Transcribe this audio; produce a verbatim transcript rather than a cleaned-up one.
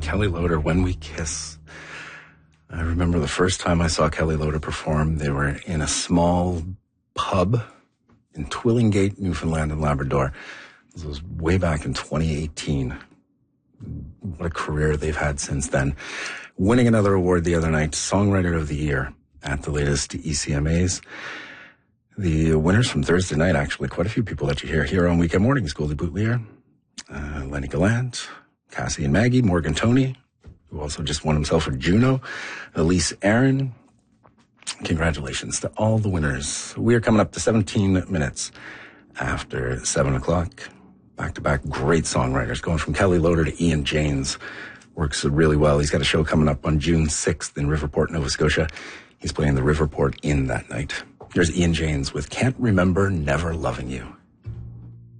Kelly Loader, When We Kiss. I remember the first time I saw Kelly Loader perform, they were in a small pub in Twillingate, Newfoundland and Labrador. This was way back in twenty eighteen. What a career they've had since then. Winning another award the other night, Songwriter of the Year at the latest E C M As. The winners from Thursday night, actually, quite a few people that you hear here on Weekend Mornings. Goldie Boutelier, uh, Lenny Gallant, Cassie and Maggie, Morgan Toney, who also just won himself a Juno, Elise Aaron. Congratulations to all the winners. We are coming up to seventeen minutes after seven o'clock. Back-to-back great songwriters, going from Kelly Loader to Ian James. Works really well. He's got a show coming up on June sixth in Riverport, Nova Scotia. He's playing the Riverport Inn that night. Here's Ian James with Can't Remember Never Loving You.